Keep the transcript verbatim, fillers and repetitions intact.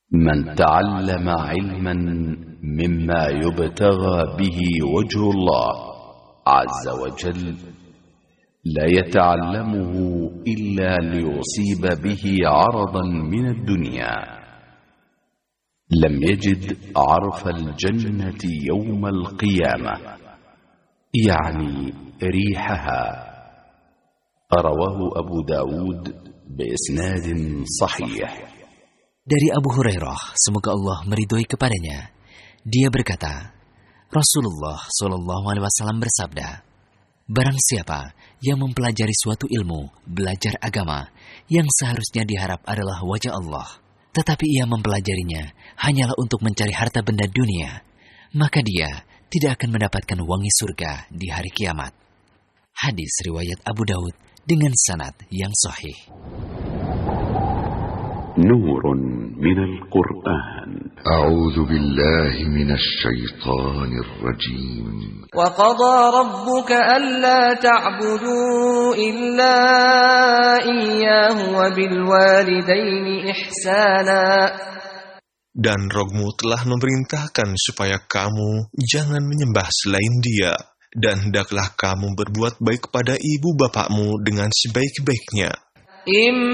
من تعلم علما مما يبتغى به وجه الله عز وجل لا يتعلمه إلا ليصيب به عرضا من الدنيا لم يجد عرف الجنة يوم القيامة يعني ريحها. رواه أبو داود بإسناد صحيح. Dari Abu Hurairah, semoga Allah meridhoi kepadanya, dia berkata, Rasulullah Shallallahu Alaihi Wasallam bersabda, barang siapa yang mempelajari suatu ilmu, belajar agama, yang seharusnya diharap adalah wajah Allah, tetapi ia mempelajarinya hanyalah untuk mencari harta benda dunia, maka dia tidak akan mendapatkan wangi surga di hari kiamat. Hadis riwayat Abu Daud dengan sanad yang sahih. نور من القرآن. أعوذ بالله من الشيطان الرجيم. وقضى ربك ألا تعبدوا إلا إياه وبالوالدين إحسانا. Dan Robmu telah memerintahkan supaya kamu jangan menyembah selain Dia, dan hendaklah kamu berbuat baik pada ibu bapakmu dengan sebaik-baiknya.